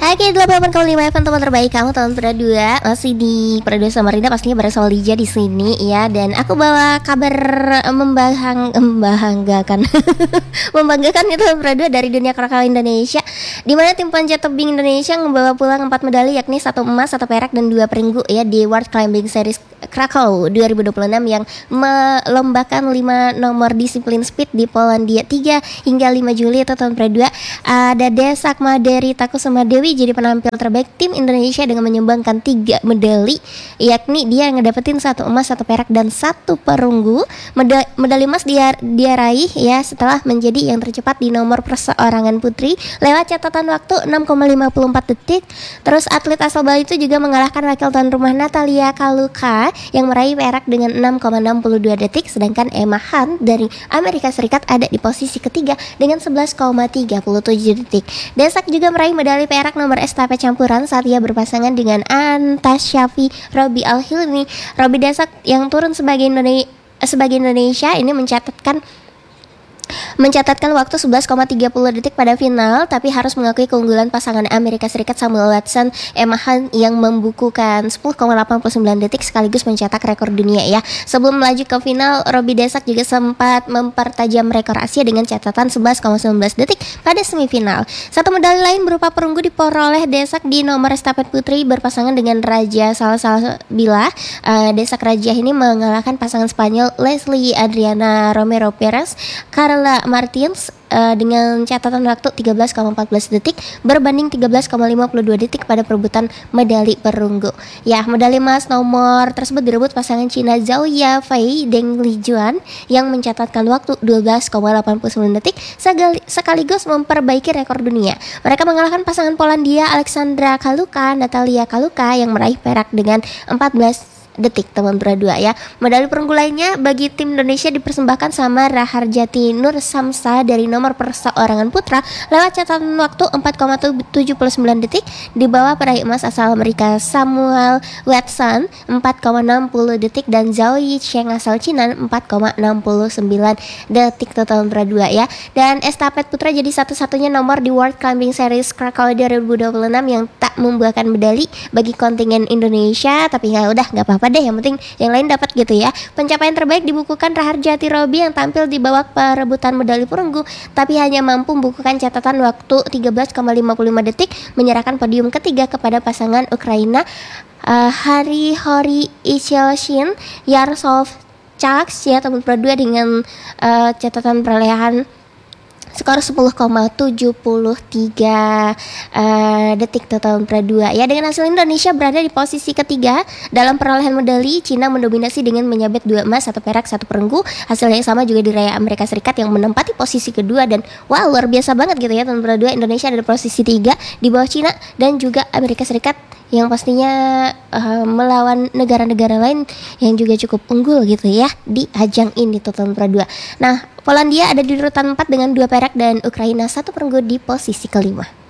Oke, 88,5 FM teman terbaik kamu tahun Pradua. Masih di Pradua Samarinda, pastinya bareng sama Lija di sini ya. Dan aku bawa kabar membanggakan membanggakan itu Pradua dari dunia krakal Indonesia, di mana tim panjat tebing Indonesia membawa pulang 4 medali, yakni 1 emas, 1 perak dan 2 perunggu ya di World Climbing Series Krakow 2026 yang melombakan 5 nomor disiplin speed di Polandia 3 hingga 5 Juli itu tahun Pradua. Ada Desak Maderi Takusuma Dewi jadi penampil terbaik tim Indonesia dengan menyumbangkan 3 medali, yakni dia ngedapetin 1 emas, 1 perak dan 1 perunggu. Medali emas dia raih ya setelah menjadi yang tercepat di nomor perseorangan putri lewat catatan waktu 6,54 detik. Terus atlet asal Bali itu juga mengalahkan wakil tuan rumah Natalia Kaluka yang meraih perak dengan 6,62 detik, sedangkan Emma Hunt dari Amerika Serikat ada di posisi ketiga dengan 11,37 detik. Desak juga meraih medali perak nomor estafet campuran saat ia berpasangan dengan Antasyafi Robi Al-Hilmi. Robi Desak yang turun sebagai Indonesia ini mencatatkan waktu 11,30 detik pada final, tapi harus mengakui keunggulan pasangan Amerika Serikat Samuel Watson Emma Hunt yang membukukan 10,89 detik sekaligus mencetak rekor dunia ya. Sebelum melaju ke final, Robi Desak juga sempat mempertajam rekor Asia dengan catatan 11,19 detik pada semifinal. Satu medali lain berupa perunggu diperoleh Desak di nomor estafet putri berpasangan dengan Raja Salsabila. Desak Raja ini mengalahkan pasangan Spanyol Leslie Adriana Romero Perez Carla Martins dengan catatan waktu 13,14 detik berbanding 13,52 detik pada perebutan medali perunggu. Ya, medali emas nomor tersebut direbut pasangan Cina Zhao Yafei Deng Lijuan yang mencatatkan waktu 12,89 detik sekaligus memperbaiki rekor dunia. Mereka mengalahkan pasangan Polandia Alexandra Kaluka, Natalia Kaluka yang meraih perak dengan 14 detik teman berdua ya. Medali perunggu lainnya bagi tim Indonesia dipersembahkan sama Raharjati Nur Samsa dari nomor perseorangan putra lewat catatan waktu 4,79 detik di bawah peraih emas asal Amerika Samuel Watson 4,60 detik dan Zhao Yicheng asal Cina 4,69 detik teman berdua ya. Dan estafet putra jadi satu-satunya nomor di World Climbing Series Krakow 2026 yang tak membuahkan medali bagi kontingen Indonesia, tapi ya udah nggak apa-apa deh, yang penting yang lain dapat gitu ya. Pencapaian terbaik dibukukan Raharjati Robi yang tampil di bawah perebutan medali perunggu tapi hanya mampu membukukan catatan waktu 13,55 detik, menyerahkan podium ketiga kepada pasangan Ukraina Hori Ichelshin Yaroslav Chaks ya teman berdua dengan catatan perolehan skor 10,73 detik total Pradua ya. Dengan hasil Indonesia berada di posisi ketiga dalam perolehan medali. Cina mendominasi dengan menyabet 2 emas, 1 perak, 1 perunggu. Hasil yang sama juga diraih Amerika Serikat yang menempati posisi kedua, dan wow, luar biasa banget gitu ya teman Pradua. Indonesia ada di posisi 3 di bawah Cina dan juga Amerika Serikat yang pastinya melawan negara-negara lain yang juga cukup unggul gitu ya di ajang ini total Pradua. Nah, Polandia ada di urutan 4 dengan 2 perak dan Ukraina 1 perunggu di posisi kelima.